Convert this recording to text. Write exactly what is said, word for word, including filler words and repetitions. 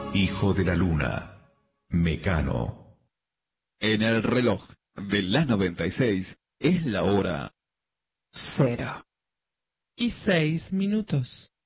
hijo de la luna, Mecano. En el reloj de la noventa y seis es la hora Cero. Y seis minutos.